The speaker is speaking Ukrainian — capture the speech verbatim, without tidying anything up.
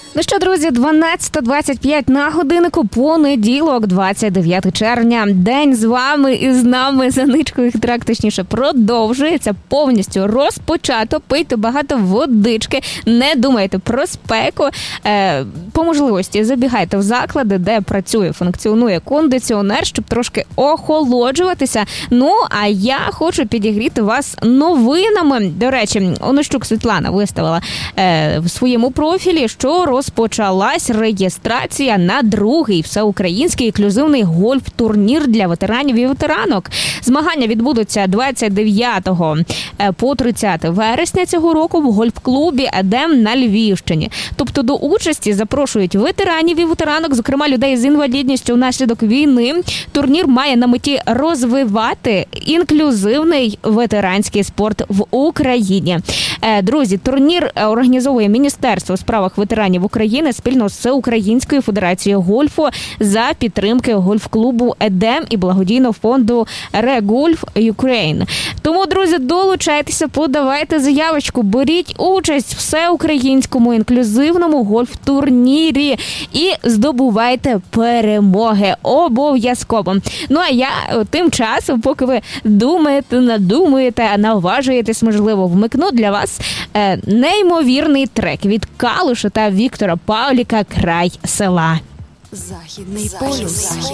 Ну що, друзі, дванадцята двадцять п'ять на годиннику, понеділок, двадцять дев'яте червня. День з вами і з нами за ничкою трак, точніше, продовжується, повністю розпочато. Пийте багато водички, не думайте про спеку. Е, по можливості забігайте в заклади, де працює, функціонує кондиціонер, щоб трошки охолоджуватися. Ну, а я хочу підігріти вас новинами. До речі, Онищук Світлана виставила е, в своєму профілі, що розпочалась реєстрація на другий всеукраїнський інклюзивний гольф-турнір для ветеранів і ветеранок. Змагання відбудуться двадцять дев'ятого по тридцяте вересня цього року в гольф-клубі «Едем» на Львівщині. Тобто до участі запрошують ветеранів і ветеранок, зокрема людей з інвалідністю внаслідок війни. Турнір має на меті розвивати інклюзивний ветеранський спорт в Україні. Друзі, турнір організовує Міністерство у справах ветеранів України спільно з Всеукраїнською федерацією гольфу за підтримки гольф-клубу «Едем» і благодійного фонду «Регольф Юкрейн». Тому, друзі, долучайтеся, подавайте заявочку, беріть участь в всеукраїнському інклюзивному гольф-турнірі і здобувайте перемоги обов'язково. Ну, а я тим часом, поки ви думаєте, надумаєте, наважуєтесь, можливо, вмикну для вас е, неймовірний трек від Калуша та Віктора Павліка «Край села». Західний полюс.